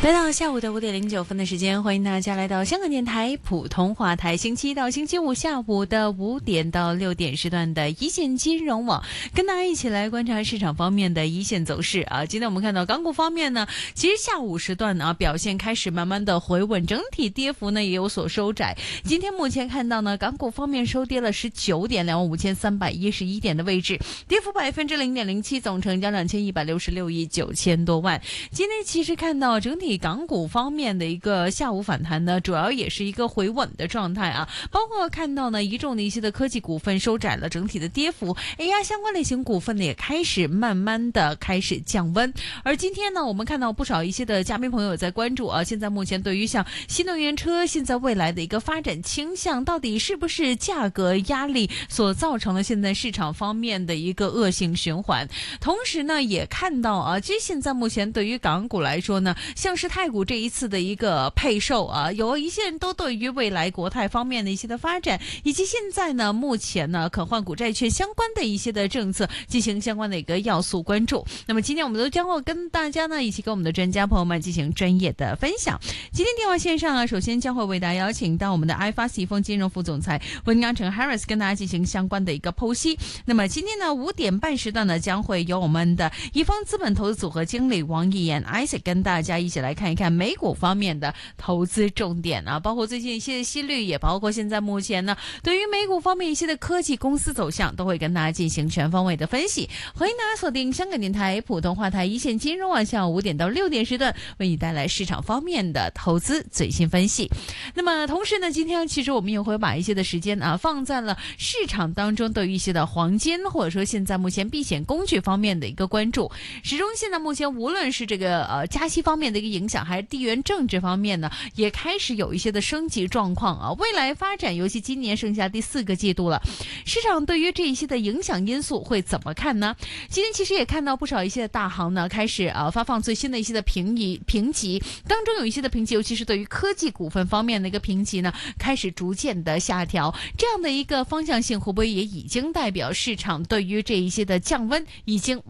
来到下午的5:09的时间，欢迎大家来到香港电台普通话台，星期一到星期五下午的5点到6点时段的一线金融网，跟大家一起来观察市场方面的一线走势啊。今天我们看到港股方面呢，其实下午时段呢表现开始慢慢的回稳，整体跌幅呢也有所收窄。今天目前看到呢，港股方面收跌了19点，25311点的位置，跌幅0.07%，总成交2166亿9千多万。今天其实看到整体港股方面的一个下午反弹呢，主要也是一个回稳的状态啊，包括看到呢一众的一些的科技股份收窄了整体的跌幅 ，AI 相关类型股份呢也开始慢慢的开始降温。而今天呢，我们看到不少一些的嘉宾朋友在关注啊，现在目前对于像新能源车现在未来的一个发展倾向，到底是不是价格压力所造成了现在市场方面的一个恶性循环？同时呢，也看到啊，其实现在目前对于港股来说呢，像是太股这一次的一个配售啊，有一些人都对于未来国泰方面的一些的发展，以及现在呢目前呢可换股债券相关的一些的政策进行相关的一个要素关注。那么今天我们都将会跟大家呢一起跟我们的专家朋友们进行专业的分享。今天电话线上啊，首先将会为大家邀请到我们的 iFAST 易丰金融副总裁温刚成 Harris 跟大家进行相关的一个剖析。那么今天呢5点半时段呢，将会由我们的易丰资本投资组合经理王逸研 Isaac 跟大家一起来看一看美股方面的投资重点啊，包括最近一些的息率，也包括现在目前呢对于美股方面一些的科技公司走向，都会跟大家进行全方位的分析。欢迎大家锁定香港电台普通话台一线金融网，下午5点到6点时段为你带来市场方面的投资最新分析。那么同时呢，今天其实我们也会把一些的时间啊放在了市场当中对于一些的黄金，或者说现在目前避险工具方面的一个关注。始终现在目前无论是这个加息方面的一个影响，还是地缘政治方面呢，也开始有一些的升级状况啊。未来发展，尤其今年剩下第4个季度了，市场对于这一些的影响因素会怎么看呢？今天其实也看到不少一些的大行呢开始发放最新的一些的评级，当中有一些的评级，尤其是对于科技股份方面的一个评级呢，开始逐渐的下调。这样的一个方向性，会不会也已经代表市场对于这一些的降温已经